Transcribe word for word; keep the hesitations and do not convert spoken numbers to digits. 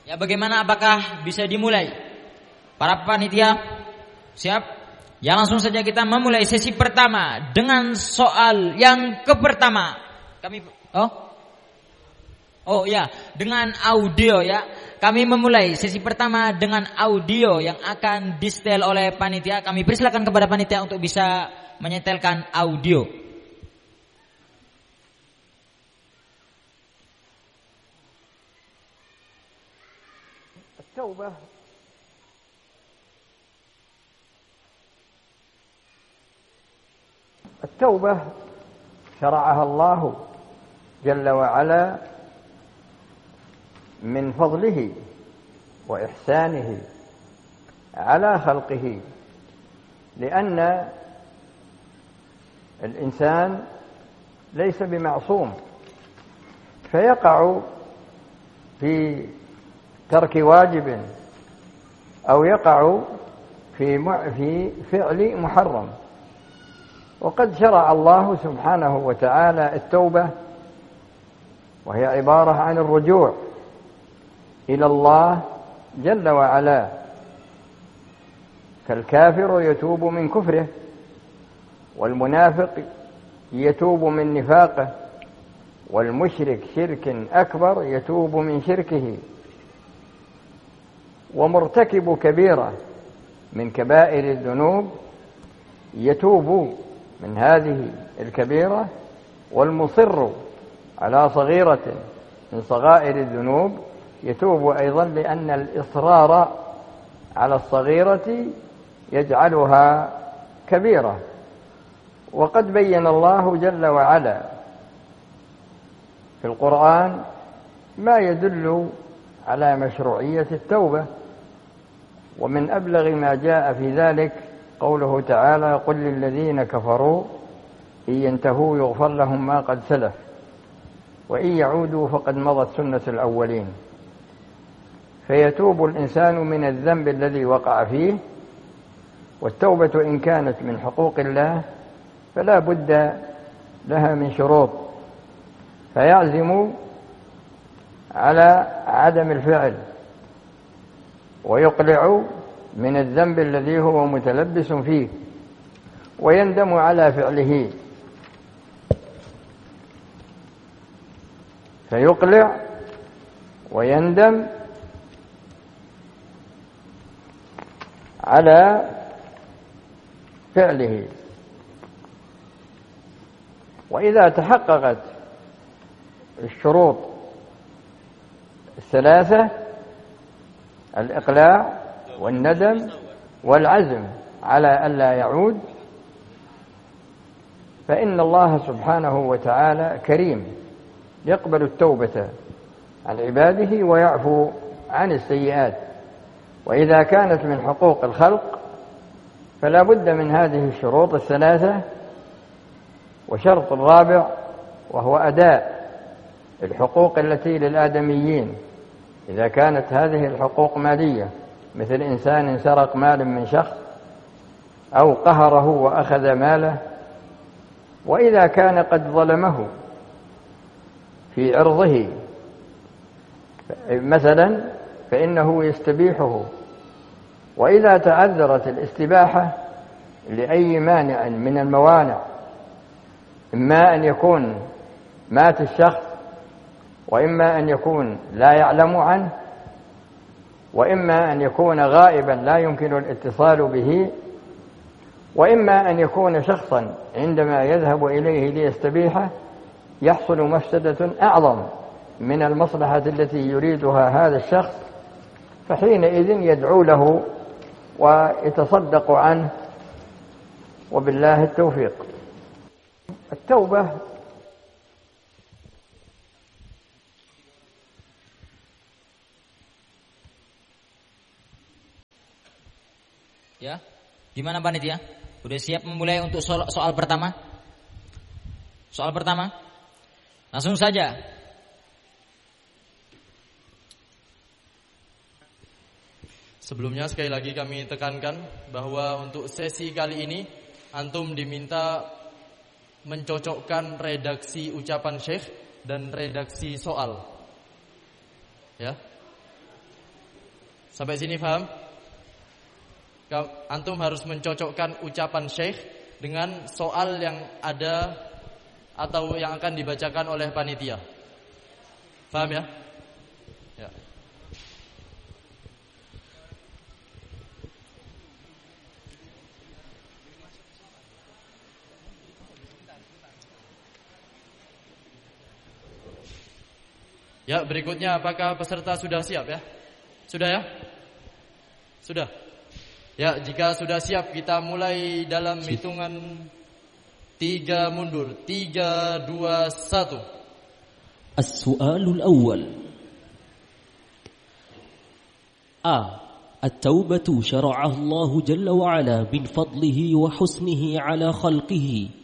Ya, bagaimana, apakah bisa dimulai? Para panitia siap? Ya, langsung saja kita memulai sesi pertama dengan soal yang kepertama. Kami oh Oh ya, dengan audio ya. Kami memulai sesi pertama dengan audio yang akan disetel oleh panitia. Kami persilakan kepada panitia untuk bisa menyetelkan audio. التوبة التوبة شرعها الله جل وعلا من فضله وإحسانه على خلقه، لأن الإنسان ليس بمعصوم، فيقع في ترك واجب أو يقع في في فعل محرم. وقد شرع الله سبحانه وتعالى التوبة، وهي عبارة عن الرجوع إلى الله جل وعلا، فالكافر يتوب من كفره، والمنافق يتوب من نفاقه، والمشرك شرك أكبر يتوب من شركه، ومرتكب كبيرة من كبائر الذنوب يتوب من هذه الكبيرة، والمصر على صغيرة من صغائر الذنوب يتوب أيضا، لأن الإصرار على الصغيرة يجعلها كبيرة. وقد بين الله جل وعلا في القرآن ما يدل على مشروعية التوبة، ومن أبلغ ما جاء في ذلك قوله تعالى: قل للذين كفروا إن ينتهوا يغفر لهم ما قد سلف وإن يعودوا فقد مضت سنة الأولين. فيتوب الإنسان من الذنب الذي وقع فيه، والتوبة إن كانت من حقوق الله فلا بد لها من شروط، فيعزم على عدم الفعل ويقلع من الذنب الذي هو متلبس فيه ويندم على فعله، فيقلع ويندم على فعله. وإذا تحققت الشروط الثلاثة: الإقلاع والندم والعزم على ألا يعود، فإن الله سبحانه وتعالى كريم يقبل التوبة عن عباده ويعفو عن السيئات. وإذا كانت من حقوق الخلق فلا بد من هذه الشروط الثلاثة. وشرط الرابع وهو أداء الحقوق التي للآدميين، إذا كانت هذه الحقوق مالية، مثل إنسان سرق مال من شخص أو قهره وأخذ ماله. وإذا كان قد ظلمه في عرضه مثلا فإنه يستبيحه. وإذا تعذرت الاستباحة لأي مانع من الموانع، إما أن يكون مات الشخص، وإما أن يكون لا يعلم عنه، وإما أن يكون غائبا لا يمكن الاتصال به، وإما أن يكون شخصا عندما يذهب إليه ليستبيحه يحصل مفسدة أعظم من المصلحة التي يريدها هذا الشخص، فحينئذ يدعو له ويتصدق عنه، وبالله التوفيق. التوبة ya, gimana panitia? Sudah siap memulai untuk soal, soal pertama? Soal pertama, langsung saja. Sebelumnya sekali lagi kami tekankan bahwa untuk sesi kali ini antum diminta mencocokkan redaksi ucapan syekh dan redaksi soal. Ya. Sampai sini paham? Antum harus mencocokkan ucapan syekh dengan soal yang ada atau yang akan dibacakan oleh panitia. Paham ya? Ya. Ya, berikutnya apakah peserta sudah siap ya? Sudah ya? Sudah. Ya, jika sudah siap kita mulai dalam hitungan tiga mundur. Tiga, dua, satu. As-su'alul awal. A. At-taubatu syara'aha Allah jalla wa ala min fadlihi wa husnihi ala khalqihi.